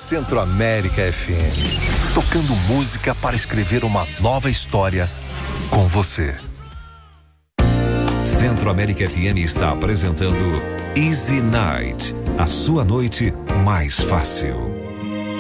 Centro América FM. Tocando música para escrever uma nova história com você. Centro América FM está apresentando Easy Night, a sua noite mais fácil.